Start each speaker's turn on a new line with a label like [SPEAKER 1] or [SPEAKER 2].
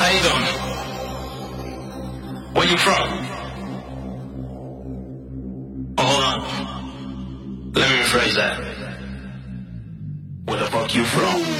[SPEAKER 1] how you doing? Where you from? Oh, hold on. Let me rephrase that. Where the fuck you from?